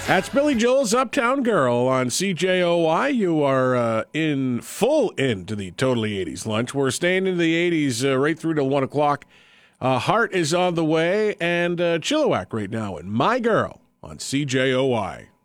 That's Billy Joel's Uptown Girl on CJOY. You are in full into the Totally 80s lunch. We're staying into the 80s right through till 1 o'clock. Heart is on the way, and Chilliwack right now, and My Girl on CJOY.